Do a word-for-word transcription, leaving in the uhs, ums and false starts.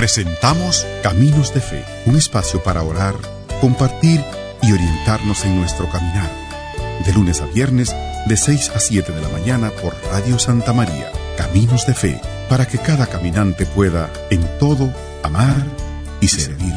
Presentamos Caminos de Fe, un espacio para orar, compartir y orientarnos en nuestro caminar. De lunes a viernes, de seis a siete de la mañana por Radio Santa María. Caminos de Fe, para que cada caminante pueda, en todo, amar y servir.